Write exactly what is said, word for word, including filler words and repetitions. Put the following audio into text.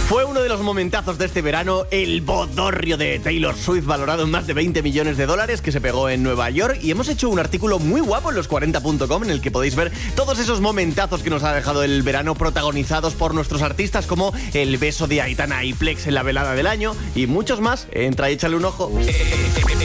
Fue uno de los momentazos de este verano, el bodorrio de Taylor Swift, valorado en más de veinte millones de dólares, que se pegó en Nueva York. Y hemos hecho un artículo muy guapo en los cuarenta punto com en el que podéis ver todos esos momentazos que nos ha dejado el verano, protagonizados por nuestros artistas, como el beso de Aitana y Plex en la velada del año y muchos más. Entra y échale un ojo.